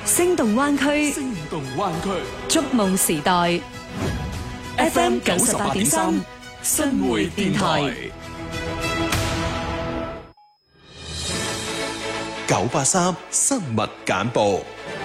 聲動灣區， 聲動灣區， 觸夢時代。FM 98.3新會電台 983新聞簡報。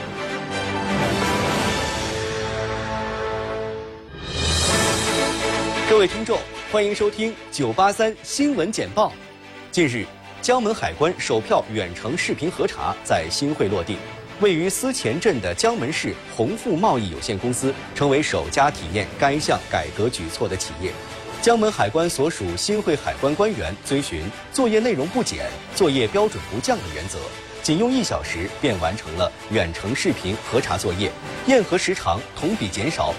各位聽眾，歡迎收聽983新聞簡報。近日，江門海關首票遠程視頻核查在新會落地。位於思前鎮的江門市宏富貿易有限公司成為首家體驗該項改革舉措的企業。江門海關所屬新會海關官員遵循作業內容不減、作業標準不降的原則，僅用1小時便完成了遠程視頻核查作業，驗核時長同比減少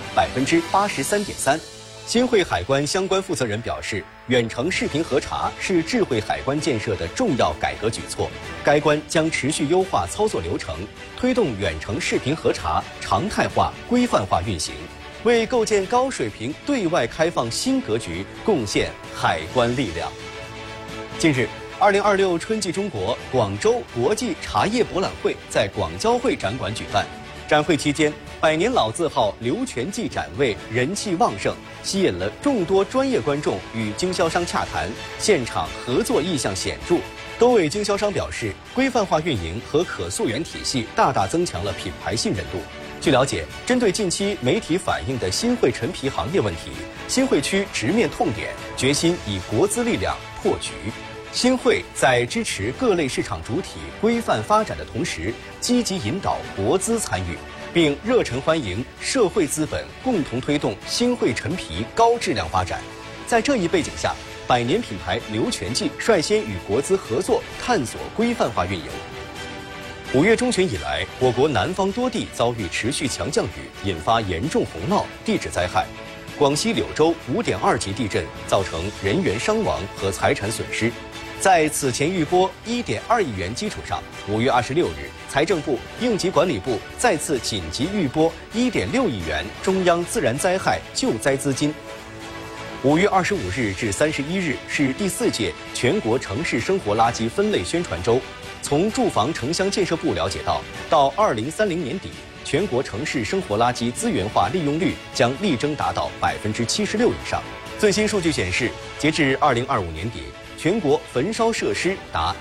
83.3%。新會海關相關負責人表示，遠程視頻核查是智慧海關建設的重要改革舉措。該關將持續優化操作流程，推動遠程視頻核查常態化、規範化運行，為構建高水平對外開放新格局貢獻海關力量。近日，2026春季中國廣州國際茶葉博覽會在廣交會展館舉辦。展會期間，100年老字號刘全記展位人氣旺盛，吸引了眾多專業觀眾與經銷商洽談，現場合作意向顯著。多位經銷商表示，規範化運營和可溯源體系大大增強了品牌信任度。據了解，針對近期媒體反映的新會陳皮行業問題，新會區直面痛點，決心以國資力量破局。新會在支持各類市場主體規範發展的同時，積極引導國資參與，並熱忱歡迎社會資本共同推動新會陳皮高質量發展。在這一背景下，100年品牌劉全記率先與國資合作，探索規範化運營。5月中旬以來，我國南方多地遭遇持續強降雨，引發嚴重洪澇、地質災害。廣西柳州5.2級地震造成人員傷亡和財產損失。在此前預撥1.2億元基礎上，5月26日，財政部、應急管理部再次緊急預撥1.6億元中央自然災害救災資金。5月25日至31日是第4屆全國城市生活垃圾分類宣傳周。從住房城鄉建設部了解到2030年底，全國城市生活垃圾資源化利用率將力爭達到76%以上。最新數據顯示，截至2025年底，全國焚燒設施達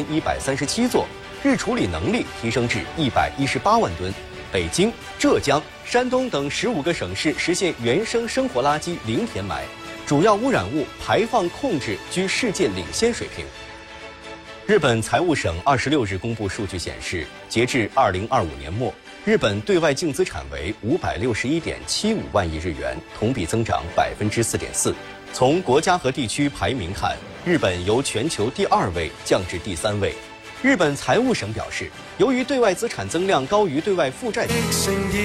1137座，日處理能力提升至118萬噸。北京、浙江、山東等15個省市實現原生生活垃圾零填埋，主要污染物排放控制居世界領先水平。日本財務省26日公布數據顯示，截至2025年末，日本對外淨資產為561.75萬億日元，同比增長4.4%。從國家和地區排名看，日本由全球第2位降至第3位。日本財務省表示，由於對外資產增量高於對外負債。